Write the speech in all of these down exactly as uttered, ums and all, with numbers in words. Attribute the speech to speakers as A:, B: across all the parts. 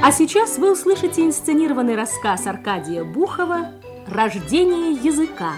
A: А сейчас вы услышите инсценированный рассказ Аркадия Бухова «Рождение языка».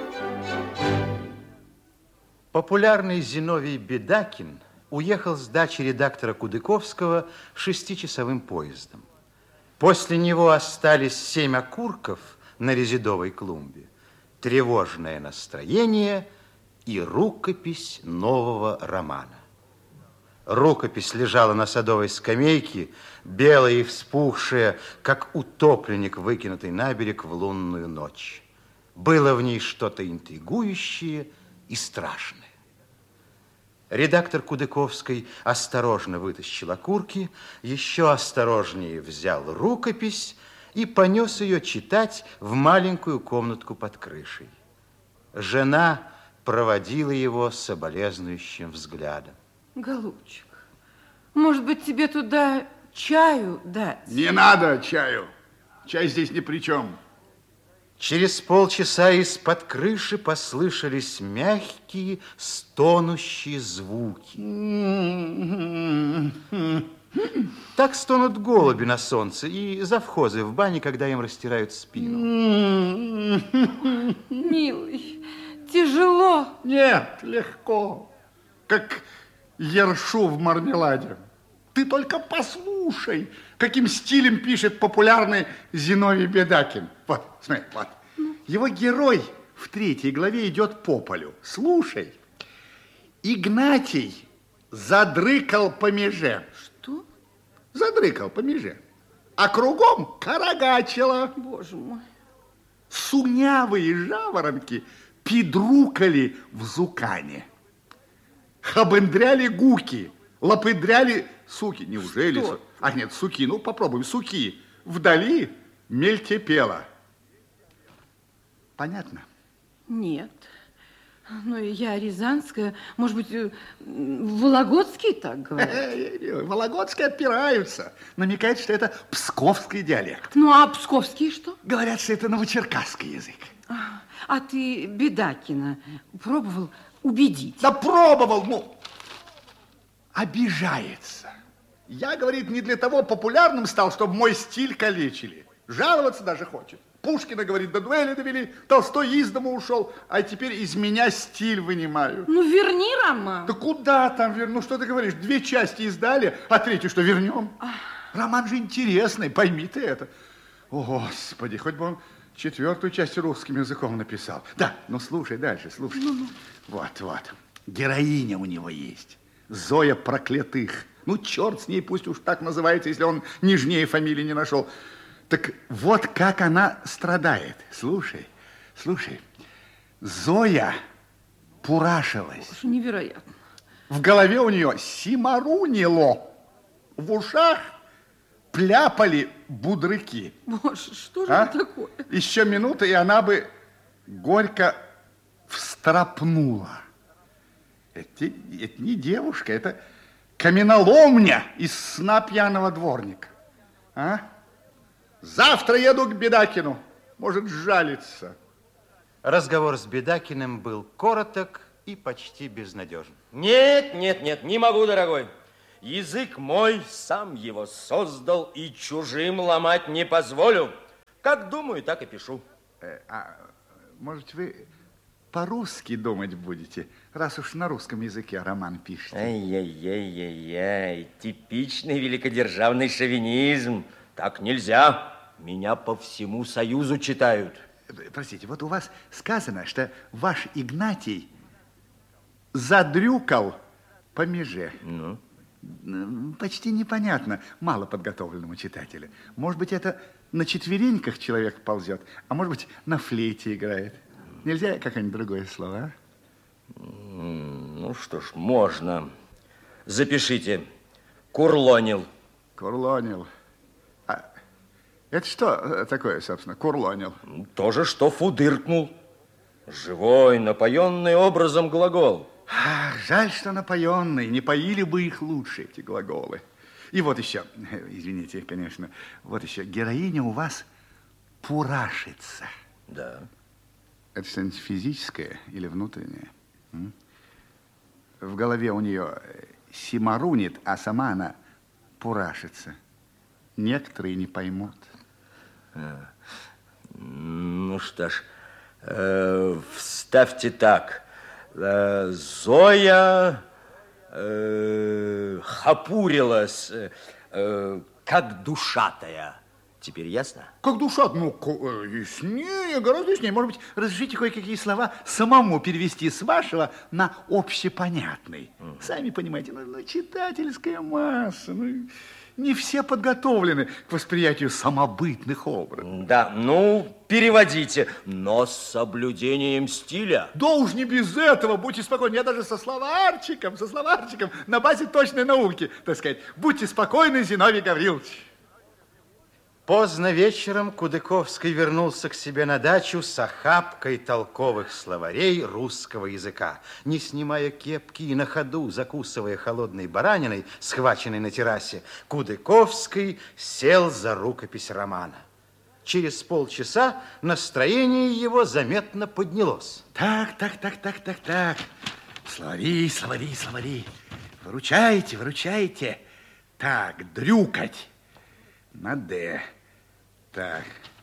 B: Популярный Зиновий Бедакин уехал с дачи редактора Кудыковского шестичасовым поездом. После него остались семь окурков на резидовой клумбе, тревожное настроение и рукопись нового романа. Рукопись лежала на садовой скамейке, белая и вспухшая, как утопленник, выкинутый на берег в лунную ночь. Было в ней что-то интригующее и страшное. Редактор Кудыковской осторожно вытащил окурки, еще осторожнее взял рукопись и понес ее читать в маленькую комнатку под крышей. Жена проводила его соболезнующим взглядом.
C: Голубчик, может быть, тебе туда чаю дать?
D: Не надо чаю. Чай здесь ни при чем.
B: Через полчаса из-под крыши послышались мягкие, стонущие звуки. Так стонут голуби на солнце и завхозы в бане, когда им растирают спину.
C: Милый, тяжело.
D: Нет, легко. Как ершу в мармеладе. Ты только послушай, каким стилем пишет популярный Зиновий Бедакин. Вот, смотри, вот. Его герой в третьей главе идет по полю. Слушай. Игнатий задрыкал по меже.
C: Что?
D: Задрыкал по меже. А кругом карагачило.
C: Боже мой.
D: Сунявые жаворонки пидрукали в зукане. Хабендряли гуки, лапыдряли суки. Неужели?
C: Что?
D: А нет, суки, ну попробуем, суки. Вдали мельте пела. Понятно?
C: Нет. Ну, я рязанская, может быть, вологодские так говорят?
D: Вологодские отпираются. Намекают, что это псковский диалект.
C: Ну, а псковские что?
D: Говорят, что это новочеркасский язык.
C: А, а ты Бедакина пробовал убедить?
D: Да пробовал, ну, обижается. Я, говорит, не для того популярным стал, чтобы мой стиль калечили. Жаловаться даже хочет. Пушкина, говорит, до дуэли довели, Толстой из дома ушел, а теперь из меня стиль вынимают.
C: Ну, верни роман.
D: Да куда там верну? Ну, что ты говоришь? Две части издали, а третью что, вернем? Ах. Роман же интересный, пойми ты это. О, Господи, хоть бы он четвертую часть русским языком написал. Да, ну, слушай дальше, слушай. Ну-ну. Вот, вот. Героиня у него есть. Зоя Проклятых. Ну, черт с ней, пусть уж так называется, если он нежнее фамилии не нашел. Так вот как она страдает. Слушай, слушай. Зоя пурашилась.
C: Уж невероятно.
D: В голове у нее симарунило. В ушах пляпали будрыки.
C: Боже, что же
D: а?
C: это такое?
D: Еще минута, и она бы горько встрапнула. Это, это не девушка, это каменоломня из сна пьяного дворника. А? Завтра еду к Бедакину. Может, жалится.
B: Разговор с Бедакиным был короток и почти безнадежен.
E: Нет, нет, нет, не могу, дорогой. Язык мой, сам его создал и чужим ломать не позволю. Как думаю, так и пишу.
D: Э, а может, вы по-русски думать будете, раз уж на русском языке роман пишете?
E: Ай-яй-яй-яй-яй, типичный великодержавный шовинизм. Так нельзя. Меня по всему Союзу читают.
D: Простите, вот у вас сказано, что ваш Игнатий задрюкал по меже.
E: Ну?
D: Почти непонятно мало подготовленному читателю. Может быть, это на четвереньках человек ползет, а может быть, на флейте играет. Нельзя какое-нибудь другое слово, а?
E: Ну что ж, можно. Запишите. Курлонил.
D: Курлонил. А это что такое, собственно, курлонил?
E: То же, что фудыркнул. Живой, напоенный образом глагол.
D: Ах, жаль, что напоенные. Не поили бы их лучше, эти глаголы. И вот еще, извините, конечно, вот еще, героиня у вас пурашится.
E: Да.
D: Это что-нибудь физическое или внутреннее? М? В голове у нее симарунит, а сама она пурашится. некоторые не поймут.
E: Ну что ж, э, вставьте так. Э, Зоя э, хапурилась, э, как душатая. Теперь ясно?
D: Как душа? Ну, яснее, гораздо яснее. Может быть, разрешите кое-какие слова самому перевести с вашего на общепонятный. Mm. Сами понимаете, ну, ну, читательская масса, ну, не все подготовлены к восприятию самобытных образов.
E: Да, ну, переводите, но с соблюдением стиля.
D: Да уж не без этого, будьте спокойны. Я даже со словарчиком, со словарчиком на базе точной науки, так сказать. Будьте спокойны, Зиновий Гаврилович.
B: Поздно вечером Кудыковский вернулся к себе на дачу с охапкой толковых словарей русского языка. Не снимая кепки и на ходу, закусывая холодной бараниной, схваченной на террасе, Кудыковский сел за рукопись романа. Через полчаса настроение его заметно поднялось.
D: Так, так, так, так, так, так. Словари, словари, словари. Выручайте, выручайте. Так, дрюкать. На «Д». Так.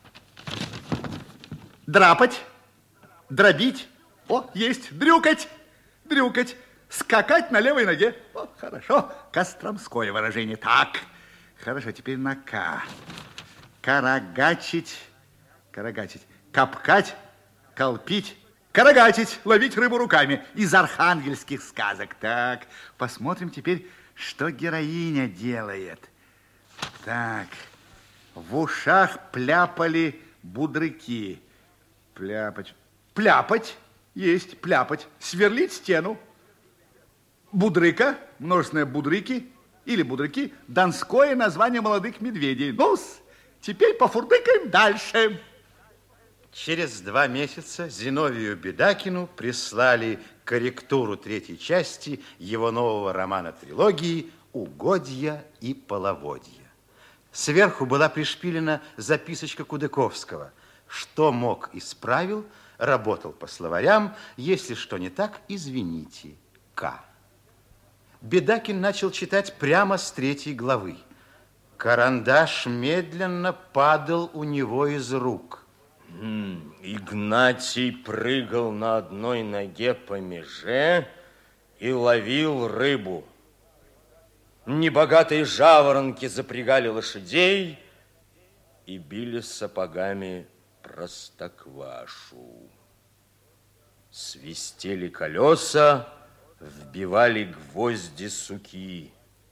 D: Драпать. Дробить. О, есть. Дрюкать. Дрюкать. Скакать на левой ноге. О, хорошо. Костромское выражение. Так. Хорошо, теперь на «К». Карагачить. Карагачить. Капкать. Колпить. Карагатить. Ловить рыбу руками. Из архангельских сказок. Так. Посмотрим теперь, что героиня делает. Так, в ушах пляпали будрыки. Пляпать. Пляпать. Есть, пляпать. Сверлить стену. Будрыка, множественное будрыки или будрыки, донское название молодых медведей. Ну-с, теперь пофурдыкаем дальше.
B: Через два месяца Зиновию Бедакину прислали корректуру третьей части его нового романа-трилогии «Угодья и половодья». Сверху была пришпилена записочка Кудыковского. Что мог, исправил, работал по словарям. Если что не так, извините. К. Бедакин начал читать прямо с третьей главы. Карандаш медленно падал у него из рук.
E: М, Игнатий прыгал на одной ноге по меже и ловил рыбу. Небогатые жаворонки запрягали лошадей и били сапогами простоквашу. Свистели колеса, вбивали гвозди суки.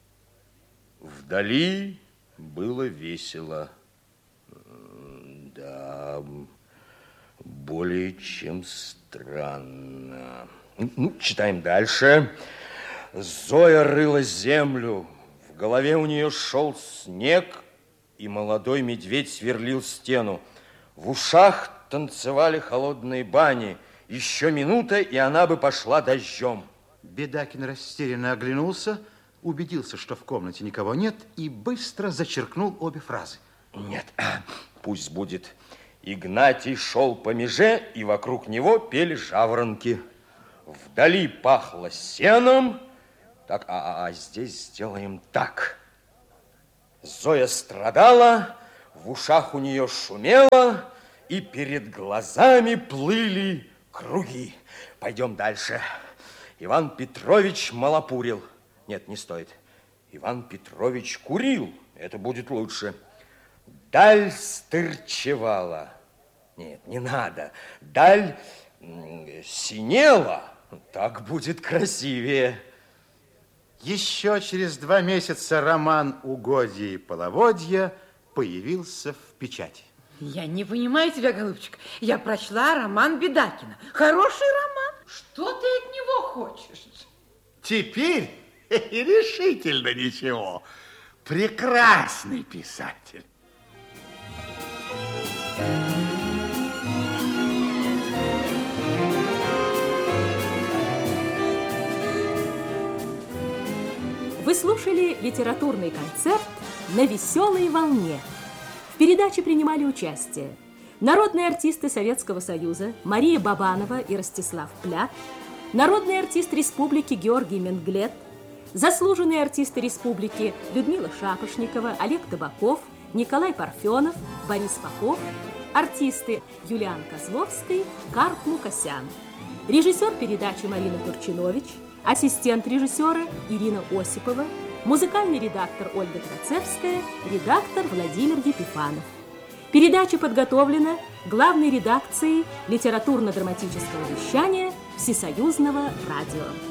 E: Вдали было весело. Да, более чем странно. Ну, читаем дальше. Зоя рыла землю, в голове у нее шел снег, и молодой медведь сверлил стену. В ушах танцевали холодные бани. Еще минута, и она бы пошла дождем.
B: Бедакин растерянно оглянулся, убедился, что в комнате никого нет, и быстро зачеркнул обе фразы.
E: Нет, пусть будет. Игнатий шел по меже, и вокруг него пели жаворонки. Вдали пахло сеном. Так, а, а здесь сделаем так. Зоя страдала, в ушах у нее шумело, и перед глазами плыли круги. Пойдем дальше. Иван Петрович малопурил. Нет, не стоит. Иван Петрович курил. Это будет лучше. Даль стырчевала. Нет, не надо. Даль синела. Так будет красивее.
B: Еще через два месяца роман «Угодья и половодья» появился в печати.
C: Я не понимаю тебя, голубчик. Я прочла роман Бедакина. Хороший роман. Что ты от него хочешь?
D: Теперь решительно ничего. Прекрасный писатель.
A: Вы слушали литературный концерт «На веселой волне». В передаче принимали участие народные артисты Советского Союза Мария Бабанова и Ростислав Плят, народный артист Республики Георгий Менглет, заслуженные артисты республики Людмила Шапошникова, Олег Табаков, Николай Парфенов, Борис Попов, артисты Юлиан Козловский, Карп Мукасян, режиссер передачи Марина Турчинович, ассистент режиссера Ирина Осипова, музыкальный редактор Ольга Троцевская, редактор Владимир Епифанов. Передача подготовлена главной редакцией литературно-драматического вещания Всесоюзного радио.